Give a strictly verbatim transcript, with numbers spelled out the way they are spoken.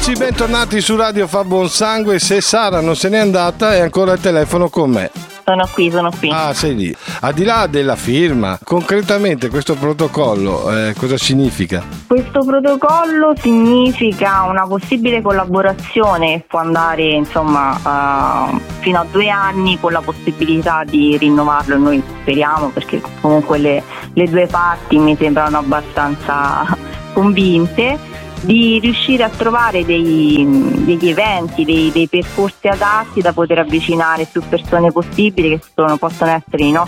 Sì, bentornati su Radio Fa Buon Sangue. Se Sara non se n'è andata, è ancora al telefono con me. Sono qui, sono qui. Ah, sei lì. Al di là della firma, concretamente questo protocollo eh, cosa significa? Questo protocollo significa una possibile collaborazione che può andare insomma uh, fino a due anni, con la possibilità di rinnovarlo, noi speriamo, perché comunque le, le due parti mi sembrano abbastanza convinte, di riuscire a trovare dei, degli eventi, dei, dei percorsi adatti da poter avvicinare più persone possibili, che sono, possono essere i nostri